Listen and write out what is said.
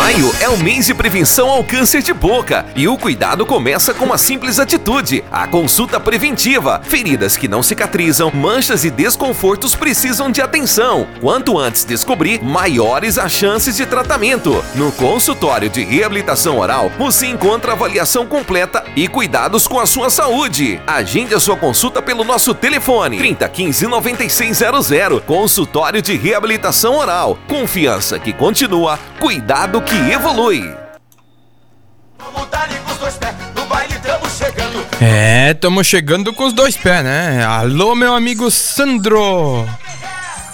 Maio é o mês de prevenção ao câncer de boca e o cuidado começa com uma simples atitude: a consulta preventiva. Feridas que não cicatrizam, manchas e desconfortos precisam de atenção. Quanto antes descobrir, maiores as chances de tratamento. No consultório de reabilitação oral, você encontra avaliação completa e cuidados com a sua saúde. Agende a sua consulta pelo nosso telefone 3015-9600. Consultório de reabilitação oral. Confiança que continua, cuidado que evolui. Estamos chegando com os dois pés, né? Alô, meu amigo Sandro.